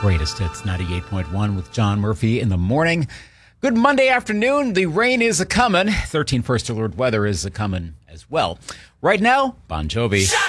Greatest Hits 98.1 with John Murphy in the morning. Good Monday afternoon. The rain is a-comin'. 13 First Alert weather is a-comin' as well. Right now, Bon Jovi.